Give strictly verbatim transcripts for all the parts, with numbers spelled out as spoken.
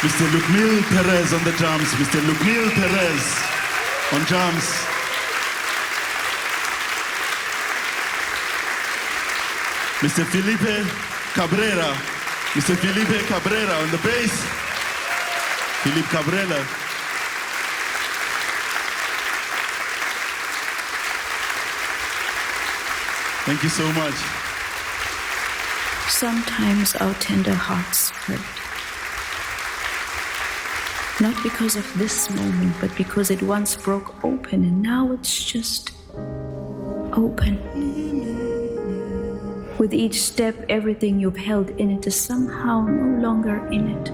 Mister Lukmil Perez on the drums. Mister Lukmil Perez on drums. Mister Felipe Cabrera. Mister Felipe Cabrera on the bass. Felipe Cabrera. Thank you so much. Sometimes our tender hearts hurt. Not because of this moment, but because it once broke open and now it's just open. With each step, everything you've held in it is somehow no longer in it.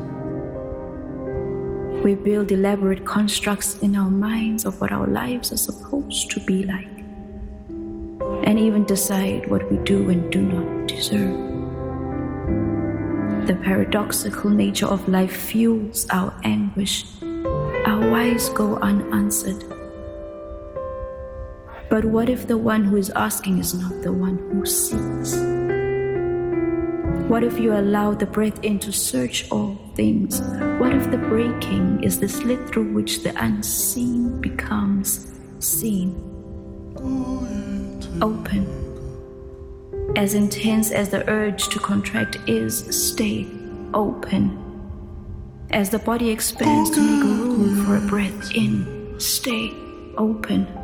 We build elaborate constructs in our minds of what our lives are supposed to be like, and even decide what we do and do not deserve. The paradoxical nature of life fuels our anguish. Our whys go unanswered. But what if the one who is asking is not the one who seeks? What if you allow the breath in to search all things? What if the breaking is the slit through which the unseen becomes seen? Open. As intense as the urge to contract is, stay open. As the body expands to make room for a breath in, stay open.